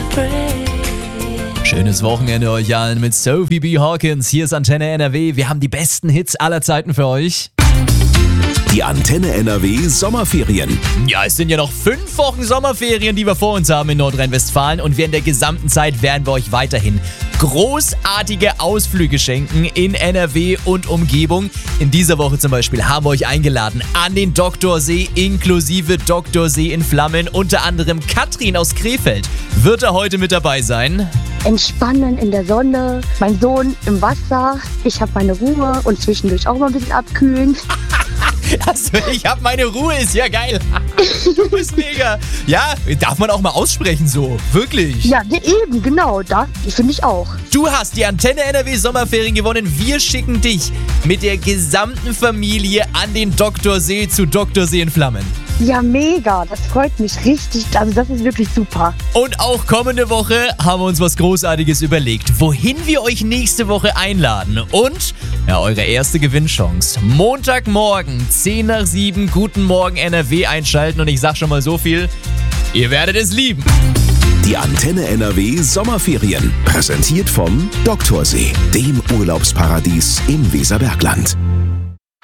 Schönes Wochenende euch allen mit Sophie B. Hawkins. Hier ist Antenne NRW. Wir haben die besten Hits aller Zeiten für euch. Die Antenne NRW Sommerferien. Ja, es sind ja noch 5 Wochen Sommerferien, die wir vor uns haben in Nordrhein-Westfalen. Und während der gesamten Zeit werden wir euch weiterhin großartige Ausflüge schenken in NRW und Umgebung. In dieser Woche zum Beispiel haben wir euch eingeladen an den Doktorsee inklusive Doktorsee in Flammen. Unter anderem Katrin aus Krefeld wird da heute mit dabei sein. Entspannen in der Sonne, mein Sohn im Wasser, ich habe meine Ruhe und zwischendurch auch mal ein bisschen abkühlen. Also, ich habe meine Ruhe, ist ja geil. Du bist mega. Ja, darf man auch mal aussprechen so, wirklich. Ja, eben, genau, das finde ich auch. Du hast die Antenne NRW Sommerferien gewonnen. Wir schicken dich mit der gesamten Familie an den Doktorsee zu Doktorsee in Flammen. Ja, mega, das freut mich richtig, also das ist wirklich super. Und auch kommende Woche haben wir uns was Großartiges überlegt, wohin wir euch nächste Woche einladen. Und, ja, eure erste Gewinnchance. Montagmorgen, 10 nach 7, Guten Morgen NRW einschalten. Und ich sag schon mal so viel, ihr werdet es lieben. Die Antenne NRW Sommerferien. Präsentiert vom Doktorsee, dem Urlaubsparadies im Weserbergland.